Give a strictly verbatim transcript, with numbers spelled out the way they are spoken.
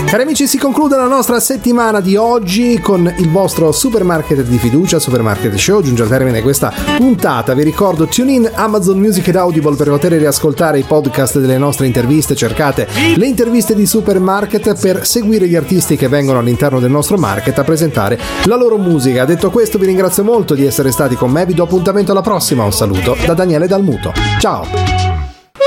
Cari amici, si conclude la nostra settimana di oggi con il vostro supermarket di fiducia, Supermarket Show. Giunge al termine questa puntata. Vi ricordo TuneIn, Amazon Music ed Audible per poter riascoltare i podcast delle nostre interviste. Cercate le interviste di Supermarket per seguire gli artisti che vengono all'interno del nostro market a presentare la loro musica. Detto questo, vi ringrazio molto di essere stati con me. Vi do appuntamento alla prossima. Un saluto da Daniele Dalmuto. Ciao!